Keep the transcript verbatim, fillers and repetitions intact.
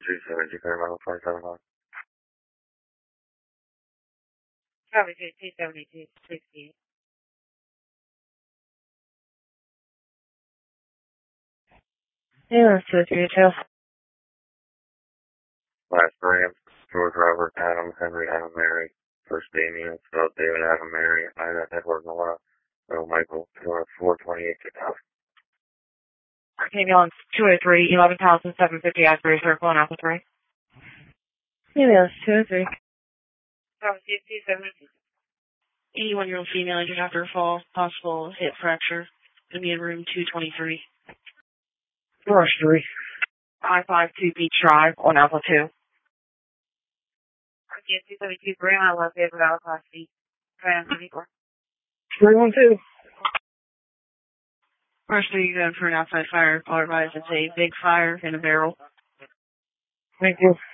two seventy, Paramount twenty-seven one. Probably two seventy-two, sixty. Yeah, that's two three two. Last name, George Robert, Adam, Henry, Adam, Mary. First Damien, spelled David, Adam, Mary. Ida, Edward, Noah. Little Michael, four twenty-eight, two thousand. Ambulance two oh three, eleven thousand seven fifty, Asbury Circle, and Apple three. Ambulance two oh three. Probably two seventy-two. eighty-one-year-old female injured after a fall, possible hip fracture. Going to be in room two twenty-three. Rush three. I fifty-two Beach Drive on Alpha two. two seventy-two, Grandma Love, David Alapasi. three one two. Firstly, you go for an outside fire. Call advised it's a big fire in a barrel. Thank you.